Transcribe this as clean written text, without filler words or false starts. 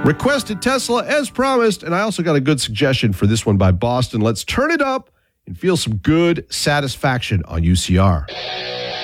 Requested Tesla as promised, and I also got a good suggestion for this one by Boston. Let's turn it up and feel some good satisfaction on UCR.